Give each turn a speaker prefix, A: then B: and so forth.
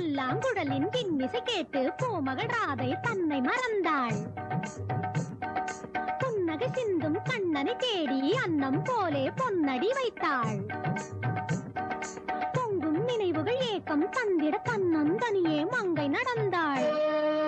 A: புல்லாங்குழலின் இன்னிசை கேட்டு பூமகள் ராதை தன்னை மறந்தாள். புன்னகை சிந்தும் கண்ணனை தேடி அன்னம் போலே பொன்னடி வைத்தாள். பொங்கும் நினைவுகள் ஏக்கம் தந்திட தன்னந்தனியே மங்கை நடந்தாள்.